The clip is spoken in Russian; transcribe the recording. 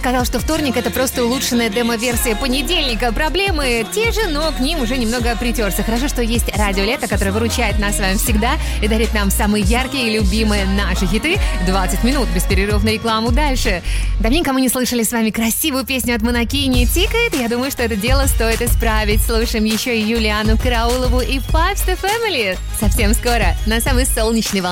сказал, что вторник — это просто улучшенная демо-версия понедельника. Проблемы те же, но к ним уже немного притерся. Хорошо, что есть Радио Лето, которое выручает нас с вами всегда и дарит нам самые яркие и любимые наши хиты. 20 минут без перерыва на рекламу дальше. Давненько мы не слышали с вами красивую песню от Монакини «Тикает». Я думаю, что это дело стоит исправить. Слушаем еще и Юлианну Караулову и Five Star Family. Совсем скоро на самой солнечной волне